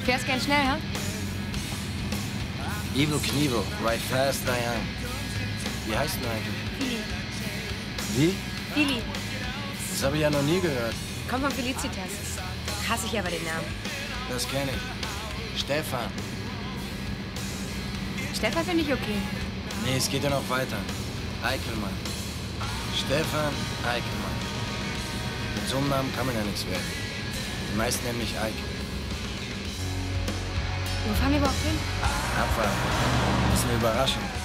Fährst gern schnell, ha? Evel Knievel, ride fast, die young. Wie heißt du eigentlich? Fili. Wie? Fili. Das habe ich ja noch nie gehört. Kommt von Felicitas. Hasse ich aber den Namen. Das kenne ich. Stefan. Stefan finde ich okay. Nee, es geht ja noch weiter. Eickelmann. Stefan Eickelmann. Mit so einem Namen kann man ja nichts werden. Die meisten nennen mich Eike. Wo fahren wir überhaupt hin? Abfahren. Das ist eine Überraschung.